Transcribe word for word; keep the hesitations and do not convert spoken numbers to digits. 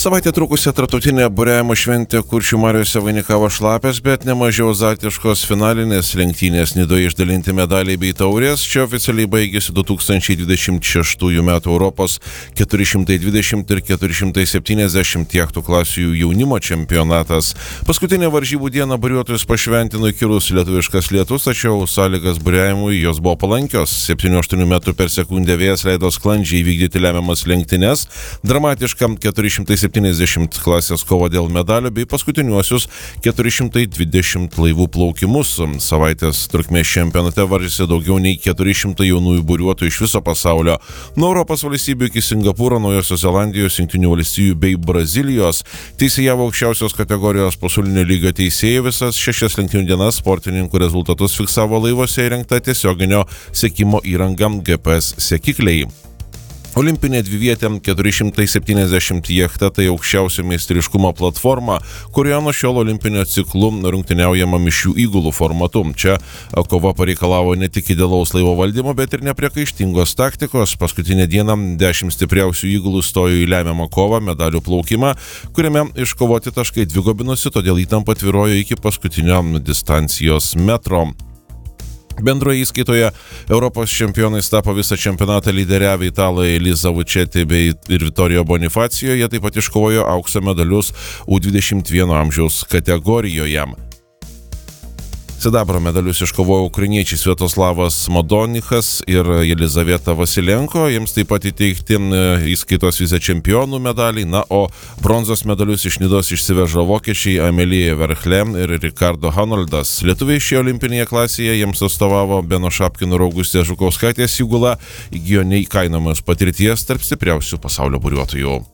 Savaitę trukusią tarptautinę buriavimo šventę Kuršių mariose vainikavo šlapios, bet nemažiau azartiškos finalinės lenktynės. Nidoje išdalinti medaliai bei taurės. Čia oficialiai baigėsi du tūkstančiai dvidešimt šeštųjų metų Europos keturi šimtai dvidešimt ir keturi šimtai septyniasdešimt jachtų klasių jaunimo čempionatas. Paskutinę varžybų dieną buriuotojus pašventino įkyrus lietuviškas lietus, tačiau sąlygas buriavimui jos buvo palankios. septynių aštuonių metrų per sekundę vėjas leido sklandžiai vykdyti lemiamas lenktynes. Dramatiškam keturi šimtai septyniasdešimt klasės kova dėl medalių bei paskutiniuosius keturi šimtai dvidešimt laivų plaukimus. Savaitės trukmės čempionate varžėsi daugiau nei keturi šimtai jaunųjų buriuotojų iš viso pasaulio. Nuo Europos valstybių iki Singapūro, Naujosios Zelandijos, Jungtinių valstijų bei Brazilijos. Teisėjavo aukščiausios kategorijos pasaulinio lygio teisėjai. Visas šešias lenktynių dienas sportininkų rezultatus fiksavo laivuose įrengta tiesioginio sekimo įranga G P S sekikliai. Olimpinė dvivietė keturi šimtai septyniasdešimt jachta tai aukščiausio meistriškumo platforma, kurioje nuo šiol olimpinio ciklu rungtyniaujama mišrių įgulų formatu. Čia kova pareikalavo ne tik idealaus laivo valdymo, bet ir nepriekaištingos taktikos. Paskutinę dieną dešimt stipriausių įgulų stojo į lemiamą kovą medalių plaukimą, kuriame iškovoti taškai dvigubinosi, todėl įtampa tvyrojo iki paskutinio distancijos metro. Bendroje įskaitoje Europos čempionais tapo visą čempionatą lyderiavę italai Elisa Vučeti bei ir Vittorio Bonifacijo. Jie taip pat iškovojo aukso medalius U dvidešimt vieno amžiaus kategorijoje. Sidabro medalius iškovojo ukrainiečiai Sviatoslavas Madonichas ir Jelizaveta Vasilenko. Jiems taip pat įteikti įskaitos vicečempionų medaliai. Na, o bronzos medalius iš Nidos išsivežo vokiečiai Amelija Verchle ir Ricardo Hanoldas. Lietuviai šioje olimpinėje klasėje jiems atstovavo Beno Šapkino ir Augustės Žukauskaitės įgula, įgijo neįkainojamos patirties tarp stipriausių pasaulio buriuotojų.